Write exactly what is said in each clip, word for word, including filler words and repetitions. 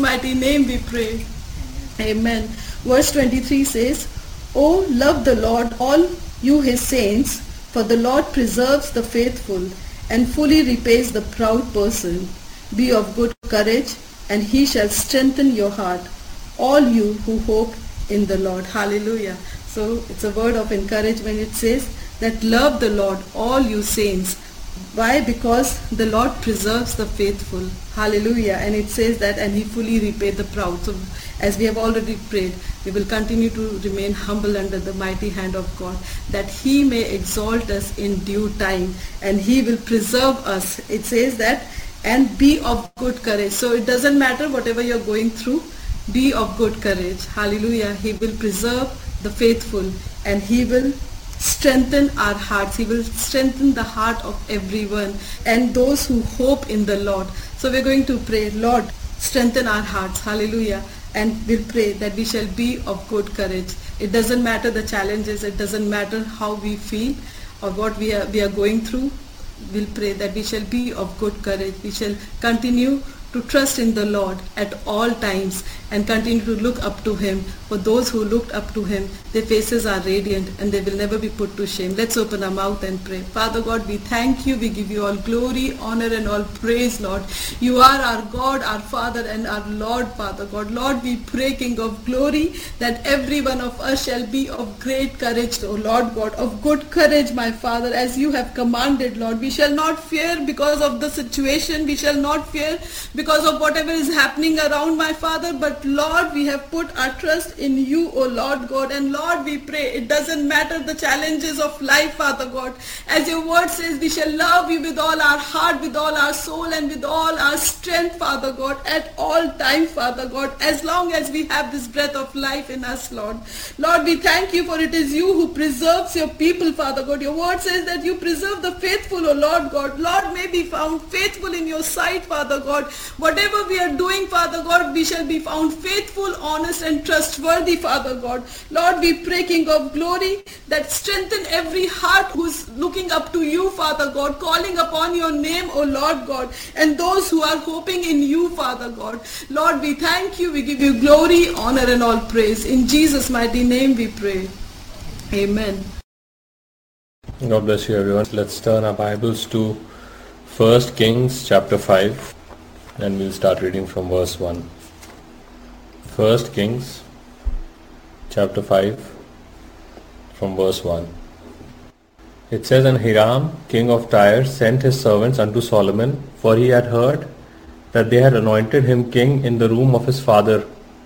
mighty name we pray. Amen. Verse twenty-three says, "Oh, love the Lord, all you his saints, for the Lord preserves the faithful and fully repays the proud person. Be of good courage, and he shall strengthen your heart, all you who hope in the Lord." Hallelujah. So it's a word of encouragement. It says that love the Lord, all you saints. Why? Because the Lord preserves the faithful. Hallelujah. And it says that, and he fully repaid the proud. So as we have already prayed, we will continue to remain humble under the mighty hand of God, that he may exalt us in due time, and he will preserve us. It says that, and be of good courage. So it doesn't matter whatever you're going through, be of good courage. Hallelujah. He will preserve the faithful, and he will strengthen our hearts. He will strengthen the heart of everyone and those who hope in the Lord. So we're going to pray, Lord, strengthen our hearts. Hallelujah. And we'll pray that we shall be of good courage. It doesn't matter the challenges. It doesn't matter how we feel or what we are, we are going through. We'll pray that we shall be of good courage. We shall continue to trust in the Lord at all times and continue to look up to him. For those who looked up to him, their faces are radiant and they will never be put to shame. Let's open our mouth and pray. Father God, we thank you. We give you all glory, honor and all praise, Lord. You are our God, our Father and our Lord, Father God. Lord, we pray, King of glory, that every one of us shall be of great courage, O Lord God, of good courage, my Father, as you have commanded, Lord. We shall not fear because of the situation. We shall not fear because of whatever is happening around, my Father, but Lord, we have put our trust in you, O Lord God, and Lord, we pray, it doesn't matter the challenges of life, Father God, as your word says, we shall love you with all our heart, with all our soul and with all our strength, Father God, at all times, Father God, as long as we have this breath of life in us, Lord. Lord, we thank you, for it is you who preserves your people, Father God. Your word says that you preserve the faithful, O Lord God. Lord, may be found faithful in your sight, Father God. Whatever we are doing, Father God, we shall be found faithful, honest and trustworthy, Father God. Lord, we pray, King of glory, that strengthen every heart who's looking up to you, Father God, calling upon your name, O Lord God, and those who are hoping in you, Father God. Lord, we thank you. We give you glory, honor and all praise. In Jesus' mighty name we pray. Amen. God bless you, everyone. Let's turn our Bibles to First Kings chapter five. And we'll start reading from verse one. First Kings chapter five from verse one. It says, "And Hiram, king of Tyre, sent his servants unto Solomon, for he had heard that they had anointed him king in the room of his father.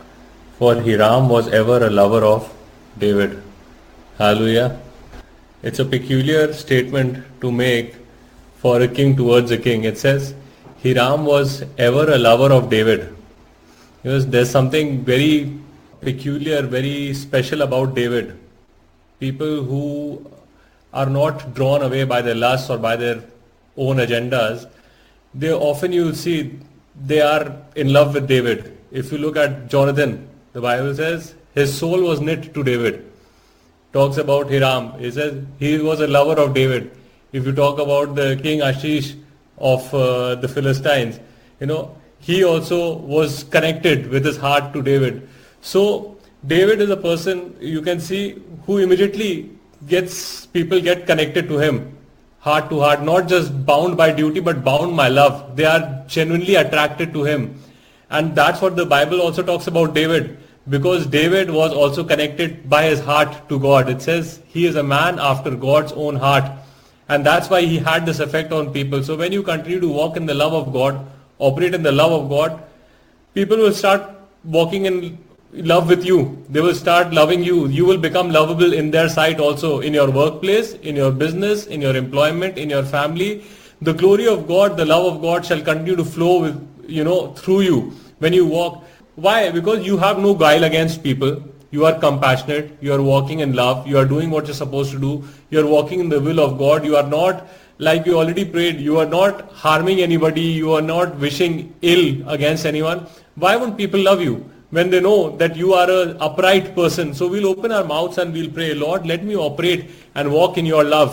For Hiram was ever a lover of David." Hallelujah. It's a peculiar statement to make for a king towards a king. It says, Hiram was ever a lover of David. Because there's something very peculiar, very special about David. People who are not drawn away by their lusts or by their own agendas, they often, you'll see, they are in love with David. If you look at Jonathan, the Bible says his soul was knit to David. Talks about Hiram, it says he was a lover of David. If you talk about the king Ashish of uh, the Philistines, you know, he also was connected with his heart to David. So David is a person, you can see, who immediately gets, people get connected to him, heart to heart, not just bound by duty but bound by love. They are genuinely attracted to him. And that's what the Bible also talks about David, because David was also connected by his heart to God. It says he is a man after God's own heart. And that's why he had this effect on people. So when you continue to walk in the love of God, operate in the love of God, people will start walking in love with you. They will start loving you. You will become lovable in their sight also, in your workplace, in your business, in your employment, in your family. The glory of God, the love of God shall continue to flow with, you know, through you when you walk. Why? Because you have no guile against people. You are compassionate, you are walking in love, you are doing what you're supposed to do, you are walking in the will of God, you are not, like we already prayed, you are not harming anybody, you are not wishing ill against anyone. Why won't people love you when they know that you are an upright person? So we'll open our mouths and we'll pray, Lord, let me operate and walk in your love.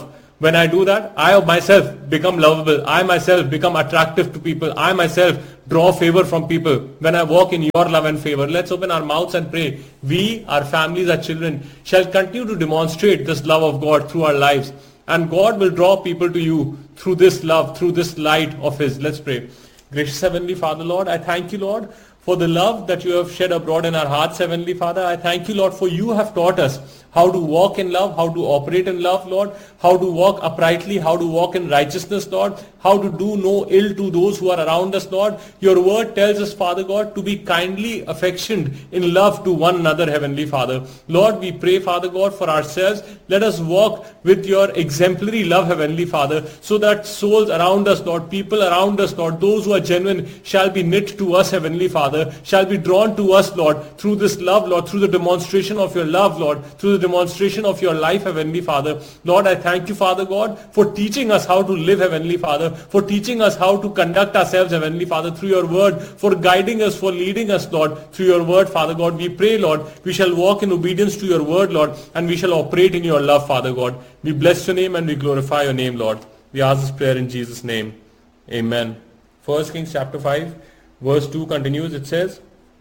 When I do that, I myself become lovable. I myself become attractive to people. I myself draw favor from people. When I walk in your love and favor, let's open our mouths and pray. We, our families, our children shall continue to demonstrate this love of God through our lives. And God will draw people to you through this love, through this light of His. Let's pray. Gracious Heavenly Father, Lord, I thank you, Lord, for the love that you have shed abroad in our hearts, Heavenly Father. I thank you, Lord, for you have taught us how to walk in love, how to operate in love, Lord, how to walk uprightly, how to walk in righteousness, Lord, how to do no ill to those who are around us, Lord. Your word tells us, Father God, to be kindly affectioned in love to one another, Heavenly Father. Lord, we pray, Father God, for ourselves. Let us walk with your exemplary love, Heavenly Father, so that souls around us, Lord, people around us, Lord, those who are genuine shall be knit to us, Heavenly Father, shall be drawn to us, Lord, through this love, Lord, through the demonstration of your love, Lord, through the demonstration of your life, Heavenly Father. Lord, I thank you, Father God, for teaching us how to live, Heavenly Father, for teaching us how to conduct ourselves, Heavenly Father, through your word, for guiding us, for leading us, Lord, through your word, Father God. We pray, Lord, we shall walk in obedience to your word, Lord, and we shall operate in your love, Father God. We bless your name and we glorify your name, Lord. We ask this prayer in Jesus' name. Amen. First Kings chapter five, verse two continues. It says,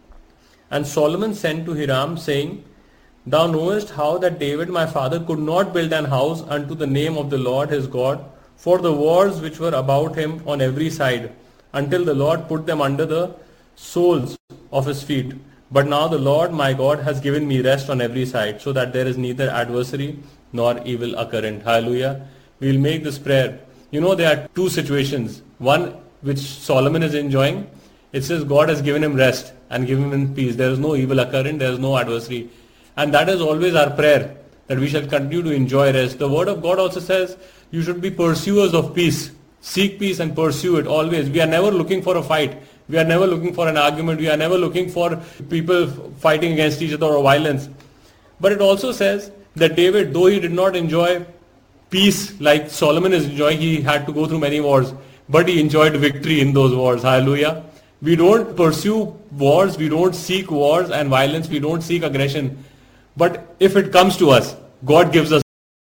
And Solomon sent to Hiram, saying, Thou knowest how that David my father could not build an house unto the name of the Lord his God, for the wars which were about him on every side, until the Lord put them under the soles of his feet. But now the Lord my God has given me rest on every side, so that there is neither adversary nor evil occurrent. Hallelujah. We will make this prayer. You know, there are two situations. One which Solomon is enjoying. It says God has given him rest and given him peace. There is no evil occurrent. There is no adversary. And that is always our prayer, that we shall continue to enjoy rest. The word of God also says you should be pursuers of peace. Seek peace and pursue it always. We are never looking for a fight. We are never looking for an argument. We are never looking for people fighting against each other or violence. But it also says that David, though he did not enjoy peace like Solomon is enjoying, he had to go through many wars, but he enjoyed victory in those wars. Hallelujah. We don't pursue wars. We don't seek wars and violence. We don't seek aggression. But if it comes to us, God gives us